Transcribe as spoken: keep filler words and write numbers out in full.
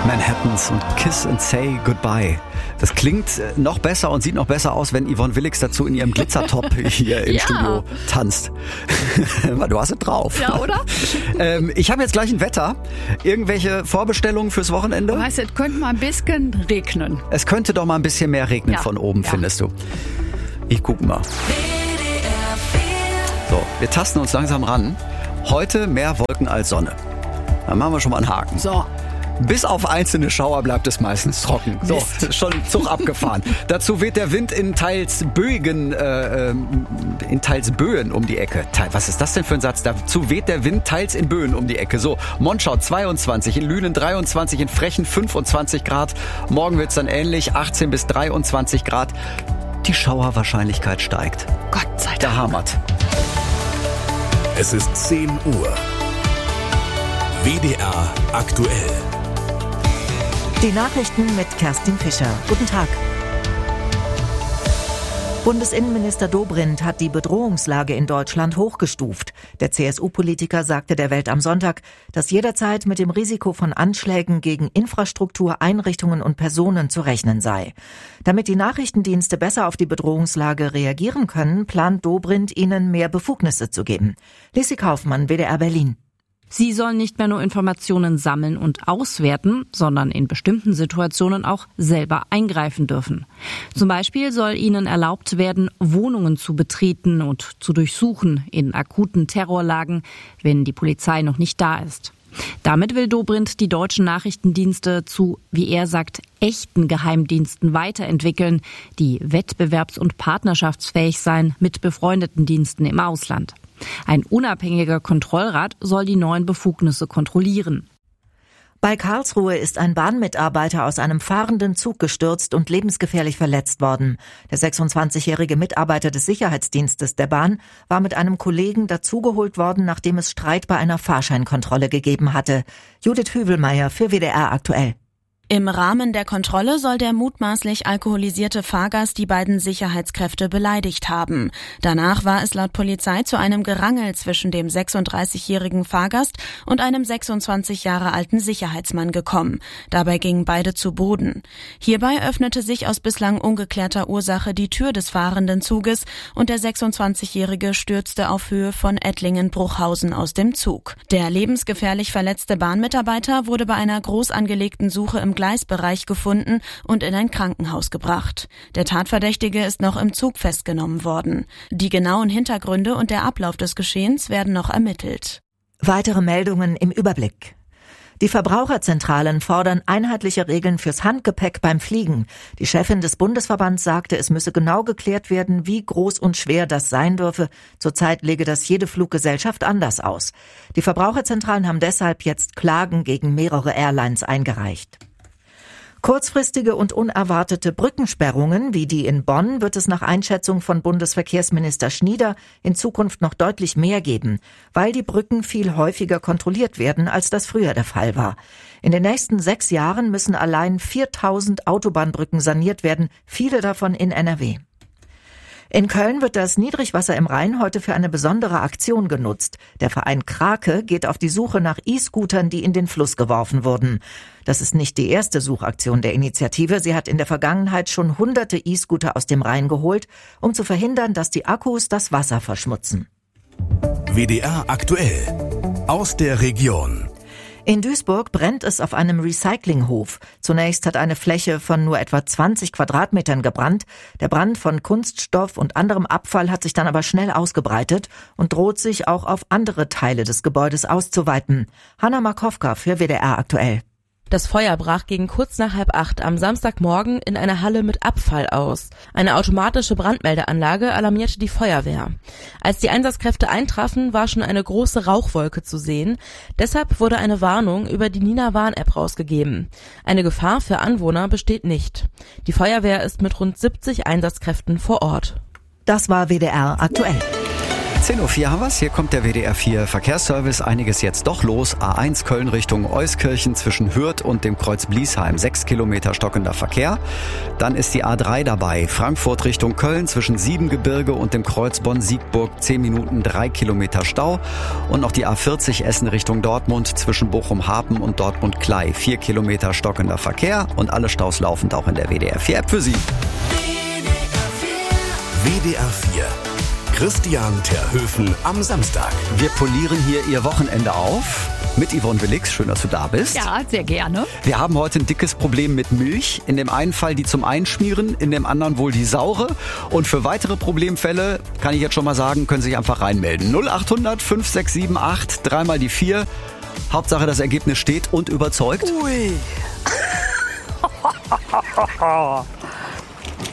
Manhattans und Kiss and Say Goodbye. Das klingt noch besser und sieht noch besser aus, wenn Yvonne Willix dazu in ihrem Glitzertop hier im ja. Studio tanzt. Du hast es drauf. Ja, oder? ähm, ich habe jetzt gleich ein Wetter. Irgendwelche Vorbestellungen fürs Wochenende? Du weißt, es könnte mal ein bisschen regnen. Es könnte doch mal ein bisschen mehr regnen ja. von oben, ja. findest du? Ich guck mal. So, wir tasten uns langsam ran. Heute mehr Wolken als Sonne. Dann machen wir schon mal einen Haken. So. Bis auf einzelne Schauer bleibt es meistens trocken. So, schon Zug abgefahren. Dazu weht der Wind in teils Böigen, äh, in teils Böen um die Ecke. Was ist das denn für ein Satz? Dazu weht der Wind teils in Böen um die Ecke. So, Monschau zweiundzwanzig, in Lünen dreiundzwanzig, in Frechen fünfundzwanzig Grad. Morgen wird's dann ähnlich, achtzehn bis dreiundzwanzig Grad. Die Schauerwahrscheinlichkeit steigt. Gott sei Dank. Der hammert. Es ist zehn Uhr. W D R aktuell. Die Nachrichten mit Kerstin Fischer. Guten Tag. Bundesinnenminister Dobrindt hat die Bedrohungslage in Deutschland hochgestuft. Der C S U-Politiker sagte der Welt am Sonntag, dass jederzeit mit dem Risiko von Anschlägen gegen Infrastruktur, Einrichtungen und Personen zu rechnen sei. Damit die Nachrichtendienste besser auf die Bedrohungslage reagieren können, plant Dobrindt, ihnen mehr Befugnisse zu geben. Lissi Kaufmann, W D R Berlin. Sie sollen nicht mehr nur Informationen sammeln und auswerten, sondern in bestimmten Situationen auch selber eingreifen dürfen. Zum Beispiel soll ihnen erlaubt werden, Wohnungen zu betreten und zu durchsuchen in akuten Terrorlagen, wenn die Polizei noch nicht da ist. Damit will Dobrindt die deutschen Nachrichtendienste zu, wie er sagt, echten Geheimdiensten weiterentwickeln, die wettbewerbs- und partnerschaftsfähig seien mit befreundeten Diensten im Ausland. Ein unabhängiger Kontrollrat soll die neuen Befugnisse kontrollieren. Bei Karlsruhe ist ein Bahnmitarbeiter aus einem fahrenden Zug gestürzt und lebensgefährlich verletzt worden. Der sechsundzwanzigjährige Mitarbeiter des Sicherheitsdienstes der Bahn war mit einem Kollegen dazugeholt worden, nachdem es Streit bei einer Fahrscheinkontrolle gegeben hatte. Judith Hüvelmeier für W D R aktuell. Im Rahmen der Kontrolle soll der mutmaßlich alkoholisierte Fahrgast die beiden Sicherheitskräfte beleidigt haben. Danach war es laut Polizei zu einem Gerangel zwischen dem sechsunddreißigjährigen Fahrgast und einem sechsundzwanzig Jahre alten Sicherheitsmann gekommen. Dabei gingen beide zu Boden. Hierbei öffnete sich aus bislang ungeklärter Ursache die Tür des fahrenden Zuges und der sechsundzwanzigjährige stürzte auf Höhe von Ettlingen-Bruchhausen aus dem Zug. Der lebensgefährlich verletzte Bahnmitarbeiter wurde bei einer groß angelegten Suche im Gleisbereich gefunden und in ein Krankenhaus gebracht. Der Tatverdächtige ist noch im Zug festgenommen worden. Die genauen Hintergründe und der Ablauf des Geschehens werden noch ermittelt. Weitere Meldungen im Überblick. Die Verbraucherzentralen fordern einheitliche Regeln fürs Handgepäck beim Fliegen. Die Chefin des Bundesverbands sagte, es müsse genau geklärt werden, wie groß und schwer das sein dürfe. Zurzeit lege das jede Fluggesellschaft anders aus. Die Verbraucherzentralen haben deshalb jetzt Klagen gegen mehrere Airlines eingereicht. Kurzfristige und unerwartete Brückensperrungen wie die in Bonn wird es nach Einschätzung von Bundesverkehrsminister Schnieder in Zukunft noch deutlich mehr geben, weil die Brücken viel häufiger kontrolliert werden, als das früher der Fall war. In den nächsten sechs Jahren müssen allein viertausend Autobahnbrücken saniert werden, viele davon in N R W. In Köln wird das Niedrigwasser im Rhein heute für eine besondere Aktion genutzt. Der Verein Krake geht auf die Suche nach E-Scootern, die in den Fluss geworfen wurden. Das ist nicht die erste Suchaktion der Initiative. Sie hat in der Vergangenheit schon hunderte E-Scooter aus dem Rhein geholt, um zu verhindern, dass die Akkus das Wasser verschmutzen. W D R aktuell aus der Region. In Duisburg brennt es auf einem Recyclinghof. Zunächst hat eine Fläche von nur etwa zwanzig Quadratmetern gebrannt. Der Brand von Kunststoff und anderem Abfall hat sich dann aber schnell ausgebreitet und droht sich auch auf andere Teile des Gebäudes auszuweiten. Hanna Markowka für W D R aktuell. Das Feuer brach gegen kurz nach halb acht am Samstagmorgen in einer Halle mit Abfall aus. Eine automatische Brandmeldeanlage alarmierte die Feuerwehr. Als die Einsatzkräfte eintrafen, war schon eine große Rauchwolke zu sehen. Deshalb wurde eine Warnung über die Nina-Warn-App rausgegeben. Eine Gefahr für Anwohner besteht nicht. Die Feuerwehr ist mit rund siebzig Einsatzkräften vor Ort. Das war W D R aktuell. zehn Uhr vier haben wir's. Hier kommt der W D R vier Verkehrsservice. Einiges jetzt doch los. A eins Köln Richtung Euskirchen zwischen Hürth und dem Kreuz Bliesheim. Sechs Kilometer stockender Verkehr. Dann ist die A drei dabei. Frankfurt Richtung Köln zwischen Siebengebirge und dem Kreuz Bonn-Siegburg. Zehn Minuten, drei Kilometer Stau. Und noch die A vierzig Essen Richtung Dortmund zwischen Bochum-Hapen und Dortmund-Klei. Vier Kilometer stockender Verkehr. Und alle Staus laufend auch in der W D R vier App für Sie. W D R vier. Christian Terhöfen am Samstag. Wir polieren hier Ihr Wochenende auf mit Yvonne Willix. Schön, dass du da bist. Ja, sehr gerne. Wir haben heute ein dickes Problem mit Milch. In dem einen Fall die zum Einschmieren, in dem anderen wohl die saure. Und für weitere Problemfälle, kann ich jetzt schon mal sagen, können Sie sich einfach reinmelden. null acht hundert fünf sechs sieben acht, dreimal die vier. Hauptsache das Ergebnis steht und überzeugt. Ui.